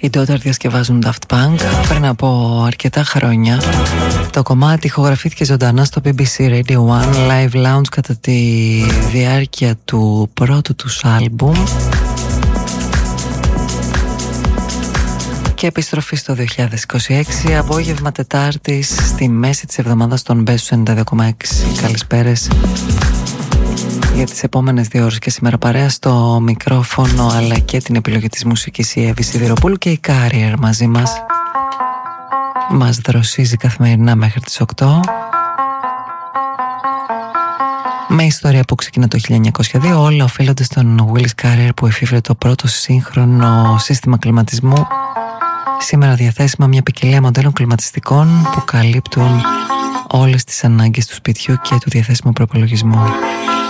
Οι Daughter διασκευάζουν Daft Punk πριν από αρκετά χρόνια. Το κομμάτι ηχογραφήθηκε ζωντανά στο BBC Radio 1 Live Lounge κατά τη διάρκεια του πρώτου τους άλμπουμ και επιστροφή στο 2026, απόγευμα Τετάρτης στη μέση της εβδομάδας στον Μπέσου 92,6. Καλησπέρες για τις επόμενες 2 ώρες και σήμερα παρέα στο μικρόφωνο αλλά και την επιλογή της μουσικής η Εύη Σιδηροπούλου και η Carrier μαζί μας δροσίζει καθημερινά μέχρι τις 8 με ιστορία που ξεκινά το 1902. Όλα οφείλονται στον Willis Carrier που εφήβρε το πρώτο σύγχρονο σύστημα κλιματισμού, σήμερα διαθέσιμα μια ποικιλία μοντέλων κλιματιστικών που καλύπτουν όλες τις ανάγκες του σπιτιού και του διαθέσιμου προπολογισμού.